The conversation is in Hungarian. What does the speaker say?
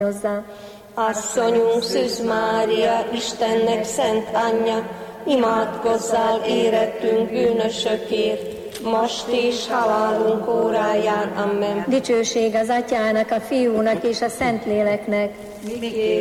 Asszonyunk, Szűz Mária, Istennek szent anyja, imádkozzál érettünk bűnösökért, most és halálunk óráján. Amen. Dicsőség az Atyának, a Fiúnak és a Szentléleknek,